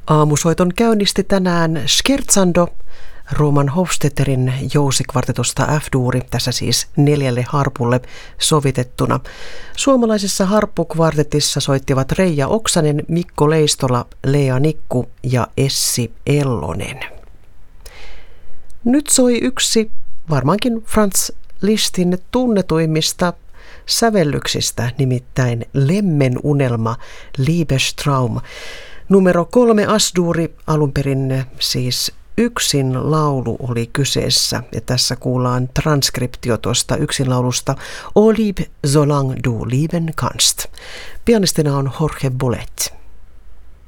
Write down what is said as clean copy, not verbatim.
Aamusoiton käynnisti tänään Scherzando Roman Hofstedterin jousikvartetusta F-duuri, tässä siis 4 harpulle sovitettuna. Suomalaisessa harppukvartetissa soittivat Reija Oksanen, Mikko Leistola, Lea Nikku ja Essi Ellonen. Nyt soi yksi varmaankin Franz Lisztin tunnetuimmista sävellyksistä, nimittäin Lemmen unelma, Liebestraum. Numero 3 As-duuri, alun perin siis yksin laulu oli kyseessä, ja tässä kuullaan transkriptio tuosta yksinlaulusta O lieb, solang du lieben kannst. Pianistina on Jorge Bolet.